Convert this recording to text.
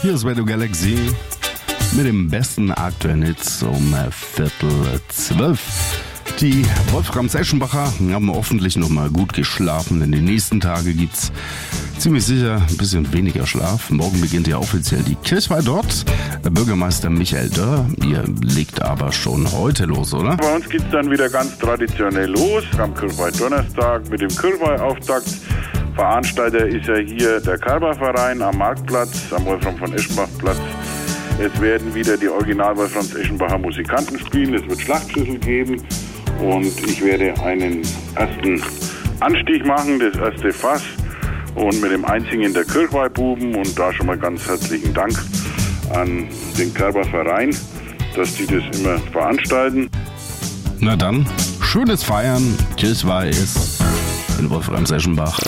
Hier ist Radio Galaxy mit dem besten aktuellen Hits um 11:45. Die Wolfram-Eschenbacher haben hoffentlich noch mal gut geschlafen, denn die nächsten Tage gibt's ziemlich sicher ein bisschen weniger Schlaf. Morgen beginnt ja offiziell die Kirchweih dort. Der Bürgermeister Michael Dörr, ihr legt aber schon heute los, oder? Bei uns geht's dann wieder ganz traditionell los, am Kirchweih-Donnerstag mit dem Kirchweih-Auftakt. Veranstalter ist ja hier der Karberverein am Marktplatz, am Wolfram-von-Eschenbach-Platz. Es werden wieder die Original-Wolfram-Eschenbacher Musikanten spielen, es wird Schlachtschüssel geben und ich werde einen ersten Anstich machen, das erste Fass und mit dem Einsingen der Kirchweihbuben und da schon mal ganz herzlichen Dank an den Karberverein, dass die das immer veranstalten. Na dann, schönes Feiern, Kirchweih ist in Wolfram-Eschenbach.